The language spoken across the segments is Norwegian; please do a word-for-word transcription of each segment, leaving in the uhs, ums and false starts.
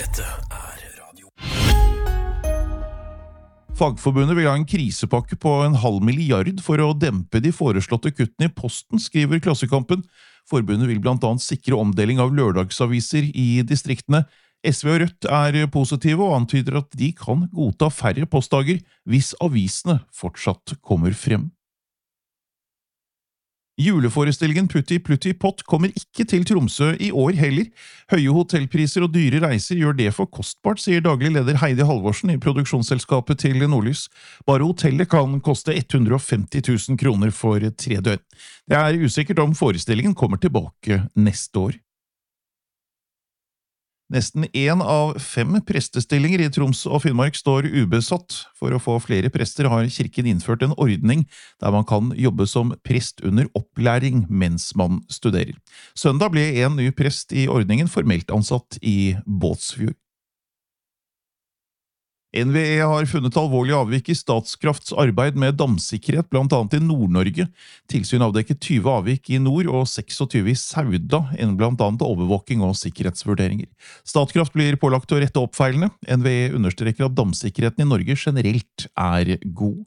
Dette er radio. Fagforbundet vil ha en krisepakke på en halv milliard for å dempe de foreslåtte kuttene i posten, skriver Klassekampen. Forbundet vil blant annet sikre omdeling av lørdagsaviser i distriktene. S V og Rødt er positive og antyder at de kan godta færre postdager hvis avisene fortsatt kommer frem. Juleforestillingen Putti Plutti Pott kommer ikke til Tromsø i år heller. Høye hotellpriser og dyre reiser gjør det for kostbart, sier daglig leder Heidi Halvorsen i produksjonsselskapet til Nordlys. Bare hotellet kan koste hundre og femti tusen kroner for tre døgn. Det er usikkert om forestillingen kommer tilbake neste år. Nesten en av fem prestestillinger i Troms og Finnmark står ubesatt. For å få flere prester har kirken innført en ordning der man kan jobbe som prest under opplæring mens man studerer. Søndag ble en ny prest i ordningen formelt ansatt i Båtsfjord. N V E har funnet alvorlig avvik i Statskrafts arbeid med damsikkerhet, blant annet i Nord-Norge. Tilsyn avdekket tyve avvik i nord og seksogtyve i Sauda, enn blant annet overvåking og sikkerhetsvurderinger. Statkraft blir pålagt å rette opp feilene. N V E understreker at damsikkerheten i Norge generelt er god.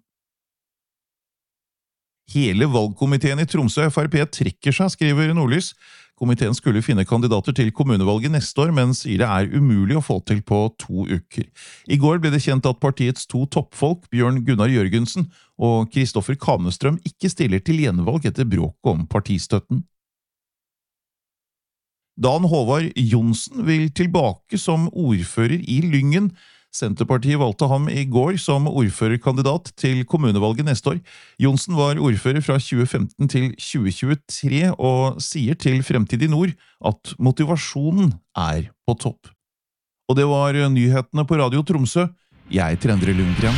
Hele valgkomiteen i Tromsø F R P trekker seg, skriver Nordlys. Komiteen skulle finne kandidater til kommunevalget neste år, men sier det er umulig å få til på to uker. I går ble det kjent at partiets to toppfolk, Bjørn Gunnar Jørgensen og Kristoffer Kanestrøm, ikke stiller til gjenvalg etter bråk om partistøtten. Dan Håvard Johnsen vil tilbake som ordfører i Lyngen. Senterpartiet valgte ham i går som ordførerkandidat til kommunevalget neste år. Johnsen var ordfører fra tjue femten til tjue tjuetre og sier til Fremtid i Nord at motivasjonen er på topp. Og det var nyhetene på Radio Tromsø. Jeg er Endre Lundgren.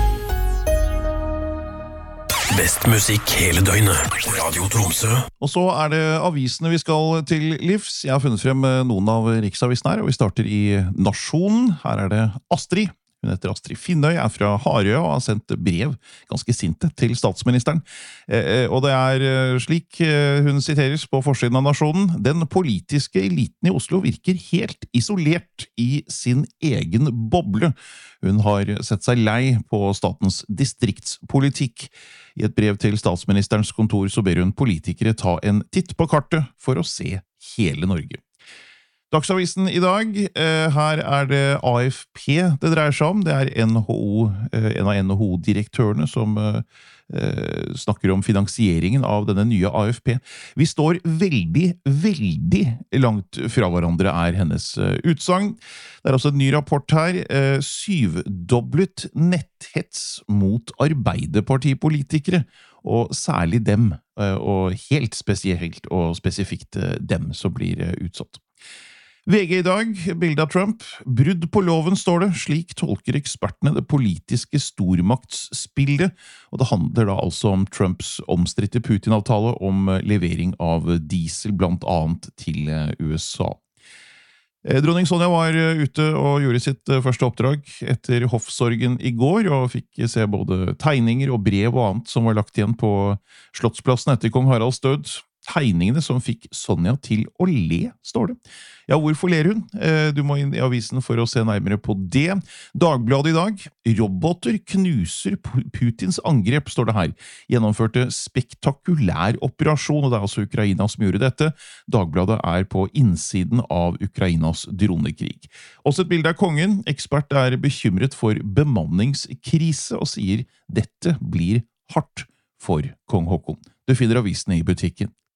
Best musikk hele døgnet. Radio Tromsø. Og så er det avisene vi skal til livs. Jeg har funnet frem noen av riksavisene her, og vi starter i Nasjonen. Her er det Astrid. Hun heter Astrid Finnøy, er fra Harøya og har sendt brev, ganske sinte, til statsministeren. Eh, og det er slik hun siteres på forsiden av Nasjonen: «Den politiske eliten i Oslo virker helt isolert i sin egen boble. Hun har sett seg lei på statens distriktspolitikk. I et brev til statsministerens kontor så ber hun politikere ta en titt på kartet for å se hele Norge.» Dagsavisen i dag, her er det A F P det dreier seg om. Det er N H O, en av N H O-direktørene som snakker om finansieringen av denne nye A F P. Vi står veldig, veldig langt fra hverandre, er hennes utsagn. Det er også en ny rapport her. Syvdoblet netthets mot arbeiderpartipolitikere, og særlig dem, og helt spesielt og spesifikt dem som blir utsatt. V G i dag, bilde av Trump. Brudd på loven, står det. Slik tolker ekspertene det politiske stormaktsspillet, og det handler da altså om Trumps omstridte Putin-avtale om levering av diesel blant annet til U S A. Dronning Sonja var ute og gjorde sitt første oppdrag etter hoffsorgen i går, og fikk se både tegninger og brev og annet som var lagt igjen på Slottsplassen etter kong Haralds død. Tegningene som fikk Sonja til å le, står det. Ja, hvorfor ler hun? Du må inn i avisen for å se nærmere på det. Dagbladet i dag. Roboter knuser Putins angrep, står det her. Gjennomførte spektakulær operasjon, og det er altså Ukraina som gjorde dette. Dagbladet er på innsiden av Ukrainas dronekrig. Også et bilde av kongen. Ekspert er bekymret for bemanningskrise og sier dette blir hardt for kong Håkon. Du finner avisene i butikken.